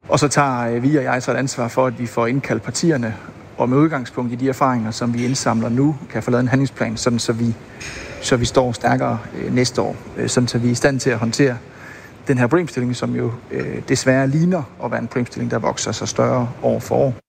Og så tager vi og jeg så et ansvar for, at vi får indkaldt partierne, og med udgangspunkt i de erfaringer, som vi indsamler nu, kan få lavet en handlingsplan, sådan så vi står stærkere næste år, sådan så vi er i stand til at håndtere den her problemstilling, som jo desværre ligner at være en problemstilling, der vokser sig større år for år.